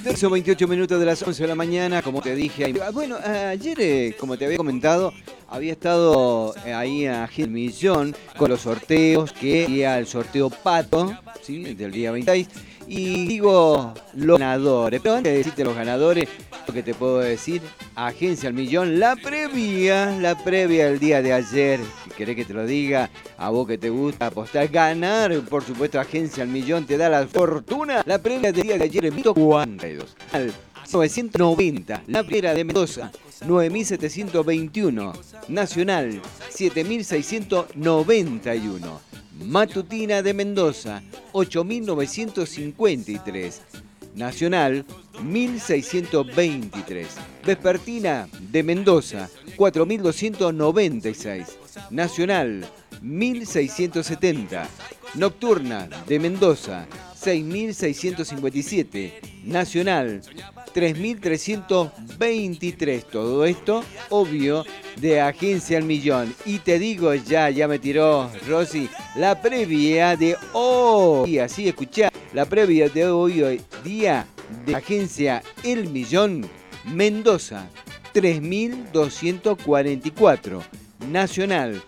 Son 28 minutos de las 11 de la mañana, como te dije. Bueno, ayer, como te había comentado, había estado ahí a Gil Millón con los sorteos, que era el sorteo Pato, ¿sí? Del día 26. Y digo los ganadores. Pero antes de decirte los ganadores, lo que te puedo decir, Agencia al Millón, la previa del día de ayer. Si querés que te lo diga, a vos que te gusta apostar, ganar, por supuesto, Agencia al Millón te da la fortuna. La previa del día de ayer en 42. Al 990, la primera de Mendoza, 9.721. Nacional, 7.691. Matutina de Mendoza, 8.953. Nacional, 1.623. Vespertina de Mendoza, 4.296. Nacional, 1.670. Nocturna de Mendoza, 6.657. Nacional, 3.323. Todo esto, obvio, de Agencia al Millón. Y te digo ya me tiró Rosy, la previa de hoy. Así escuchá, la previa de hoy día de Agencia El Millón. Mendoza, 3.244. Nacional,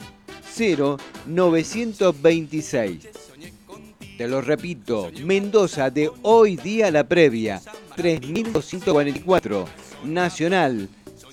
0.926. Te lo repito, Mendoza de hoy día la previa, 3.244. Nacional,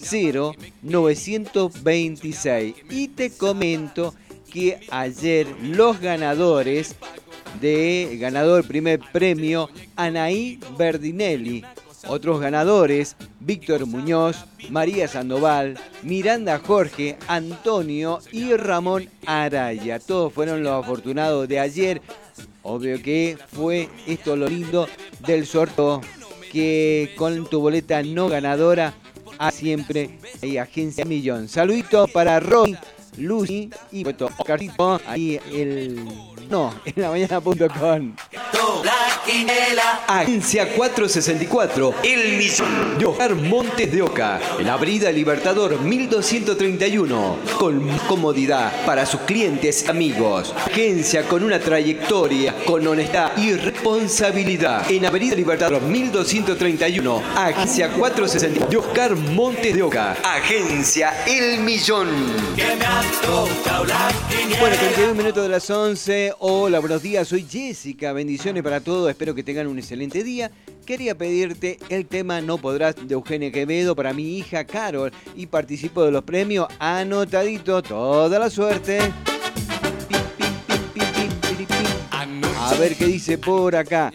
0.926. Y te comento que ayer los ganadores ganador primer premio, Anaí Berdinelli. Otros ganadores, Víctor Muñoz, María Sandoval, Miranda Jorge, Antonio y Ramón Araya. Todos fueron los afortunados de ayer. Obvio que fue esto lo lindo del sorteo, que con tu boleta no ganadora, a siempre hay Agencia Millón. Saludito para Roy, Lucy y Oscarito, ahí en la mañana.com. Agencia 464, El Millón de Oscar Montes de Oca, en Avenida Libertador 1231, con comodidad para sus clientes y amigos. Agencia con una trayectoria, con honestidad y responsabilidad. En Avenida Libertador 1231, Agencia 464 de Oscar Montes de Oca. Agencia El Millón. Bueno, 31 minutos de las 11. Hola, buenos días, soy Jessica. Bendiciones para todos, espero que tengan un excelente día. Quería pedirte el tema No Podrás de Eugenia Quevedo para mi hija Carol y participo de los premios. Anotadito, toda la suerte. A ver qué dice por acá.